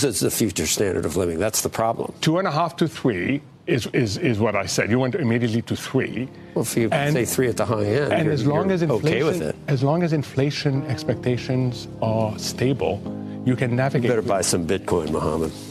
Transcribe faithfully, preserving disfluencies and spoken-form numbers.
It's the future standard of living. That's the problem. Two and a half to three is is, is what I said. You went immediately to three. Well, if you and, say three at the high end, and you're, as long you're as inflation, okay with it. As long as inflation expectations are stable, you can navigate. You better buy some Bitcoin, Mohammed.